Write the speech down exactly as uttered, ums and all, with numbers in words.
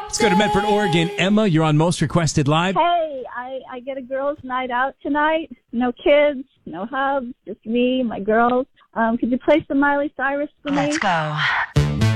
Let's go to Medford, Oregon. Emma, you're on Most Requested Live. Hey, I, I get a girls' night out tonight. No kids, no hubs, just me, my girls. Um, could you play some Miley Cyrus for me? Let's go.